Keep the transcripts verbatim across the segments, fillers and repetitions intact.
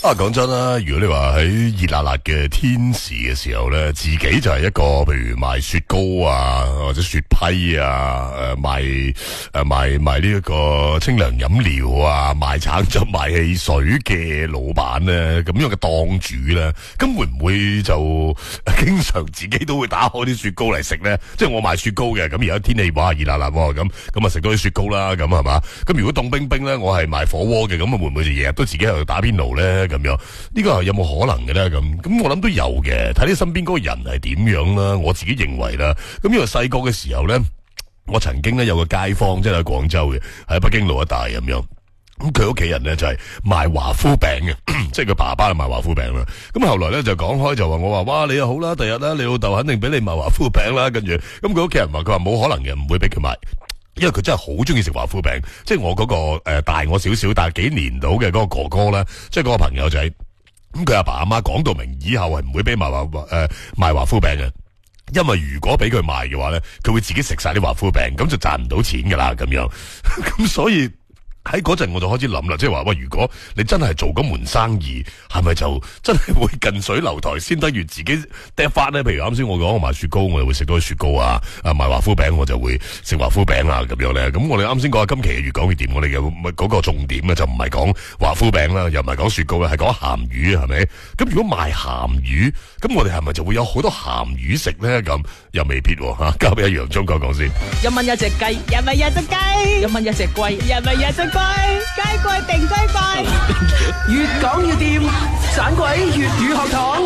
啊，講真啦，如果你話喺熱辣辣嘅天時嘅時候咧，自己就係一個譬如賣雪糕啊，或者雪批啊，誒賣誒賣賣呢一個清涼飲料啊，賣橙汁、賣汽水嘅老闆咧，咁樣嘅檔主咧，咁會唔會就經常自己都會打開啲雪糕嚟食咧？即係我賣雪糕嘅，咁而家天氣哇熱辣辣喎，咁咁啊食多啲雪糕啦，咁係嘛？咁如果凍冰冰咧，我係賣火鍋嘅，咁啊會唔會就日日都自己喺度打邊爐咧？咁樣呢個係有冇可能嘅咧？咁咁我諗都有嘅，睇你身邊嗰個人係點樣啦。我自己認為啦，咁因為細個嘅時候咧，我曾經咧有個街坊，即係喺廣州嘅，喺北京路一帶咁樣。咁佢屋企人咧就係、是、賣華夫餅嘅，即係佢爸爸係賣華夫餅啦。咁後來咧就講開就話我話哇你又好啦，第日啦你老豆肯定俾你賣華夫餅啦。跟住咁佢屋企人話佢話冇可能嘅，唔會俾佢賣。因為佢真係好中意食華夫餅，即係我嗰、那個誒、呃、大我少少，但係幾年到嘅嗰個哥哥咧，即係嗰個朋友仔，咁佢阿爸阿媽講到明，以後係唔會俾賣華誒賣華夫餅嘅，因為如果俾佢賣嘅話咧，佢會自己食晒啲華夫餅，咁就賺唔到錢噶啦，咁樣，咁所以。喺嗰陣我就開始諗啦，即係話喂，如果你真係做嗰門生意，係咪就真係會近水樓台先得？如自己掟翻咧？譬如啱先我講我賣雪糕，我就會食多啲雪糕啊；啊賣華夫餅，我就會食華夫餅啊咁樣咧。咁我哋啱先講下今期嘅越講越掂，我哋嘅嗰個重點咧就唔係講華夫餅啦，又唔係講雪糕啦，係講鹹魚係咪？咁如果賣鹹魚，咁我哋係咪就會有好多鹹魚食咧？咁又未必喎、啊、交俾阿楊忠講講先。 一蚊一隻雞，一蚊一隻雞，一蚊一隻龜，一蚊一隻。雞貴定雞貴，越講越掂，盞鬼粵語學堂。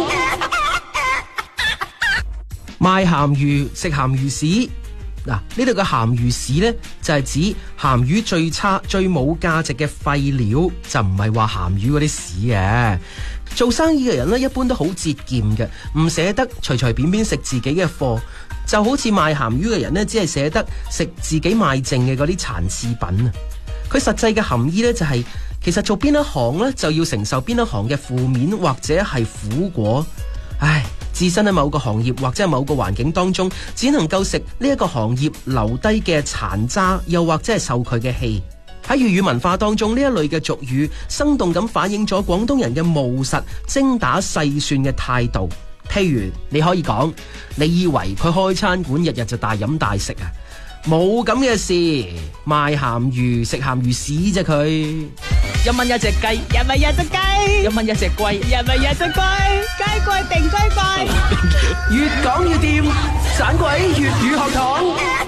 賣鹹魚食鹹魚屎，嗱呢度嘅鹹魚屎咧就係、是、指鹹魚最差最冇價值嘅廢料，就唔係話鹹魚嗰啲屎嘅。做生意嘅人咧一般都好節儉嘅，唔捨得隨隨便便食自己嘅貨，就好似賣鹹魚嘅人咧只係捨得食自己賣剩嘅嗰啲殘次品啊。佢實際嘅含義咧就係、是，其實做邊一行咧就要承受邊一行嘅負面或者係苦果。唉，置身喺某個行業或者係某個環境當中，只能夠食呢一個行業留低嘅殘渣，又或者係受佢嘅氣。喺粵語文化當中，呢一類嘅俗語，生動咁反映咗廣東人嘅務實、精打細算嘅態度。譬如你可以講，你以為佢開餐館日日就大飲大食啊？冇咁嘅事，賣鹹魚食鹹魚屎啫佢。一蚊一隻雞，一蚊一隻雞，一蚊一隻龜，一蚊一隻龜，雞貴定雞貴，越講越掂，盞鬼粵語學堂。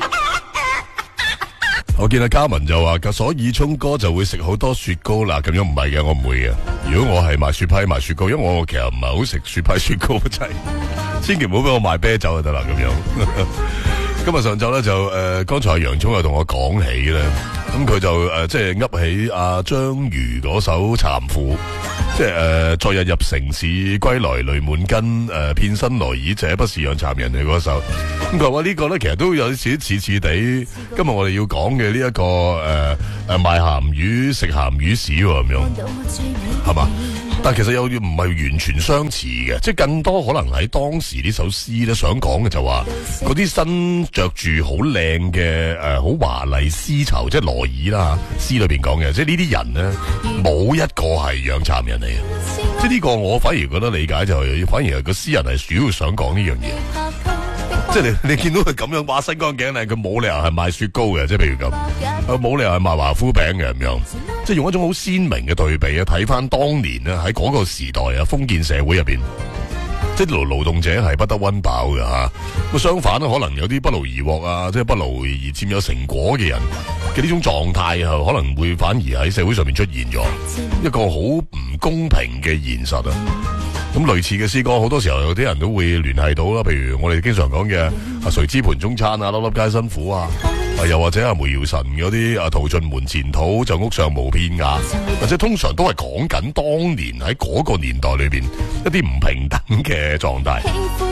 我見阿嘉文就話，所以聰哥就會食好多雪糕啦。咁樣唔係嘅，我唔會嘅。如果我係賣雪批賣雪糕，因為我其實唔係好食雪批雪糕，真係千祈唔好俾我賣啤酒就得啦。咁樣。今日上晝咧就誒，剛、呃、才楊聰又同我講起咧，咁佢就誒、呃、即係噏起阿張瑜嗰首《殘婦》，即係誒、呃、昨日入城市歸來淚滿襟，誒遍身來矣，這不是養蠶人嘅嗰首。咁佢話呢個咧其實都有啲似似地，今日我哋要講嘅呢一個誒誒、呃、賣鹹魚食鹹魚屎咁樣，係嘛？但其實又唔係完全相似嘅，即係更多可能喺當時呢首詩咧想講嘅就話，嗰啲身着住好靚嘅誒好華麗絲綢，即係羅衣啦嚇，詩裏邊講嘅，即係呢啲人咧冇一個係養蠶人嚟嘅，即係呢個我反而覺得理解就係、是，反而係個詩人係主要想講呢樣嘢。即係你，你見到佢咁樣，哇身光頸靚，佢冇理由係賣雪糕嘅，即係譬如咁，冇理由係賣華夫餅嘅咁樣，即係用一種好鮮明嘅對比啊！睇翻當年咧喺嗰個時代啊，封建社會入邊，即係勞勞動者係不得溫飽嘅吓。咁相反咧，可能有啲不勞而獲啊，即係不勞而佔有成果嘅人嘅呢種狀態啊，可能會反而喺社會上面出現咗一個好唔公平嘅現實啊！咁類似嘅詩歌，好多時候有啲人都會聯繫到啦，譬如我哋經常講嘅啊，誰知盤中餐啊，粒粒皆辛苦啊，啊又或者啊梅堯臣嗰啲啊，逃盡門前土，就屋上無片瓦，或者通常都係講緊當年喺嗰個年代裏邊一啲唔平等嘅狀態。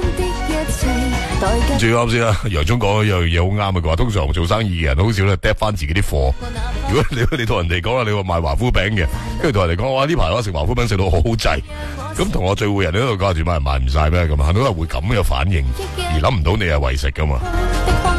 最啱先啦，楊聰講一樣嘢好啱嘅，佢話通常做生意嘅人好少咧嗒翻自己啲貨。如果你你同人哋講啦，你話賣華夫餅嘅，跟住同人哋講哇呢排我食華夫餅食到好好滯，咁同我聚會人喺度講住賣賣唔晒咩咁，肯定都係會咁嘅反應，而諗唔到你係為食噶嘛。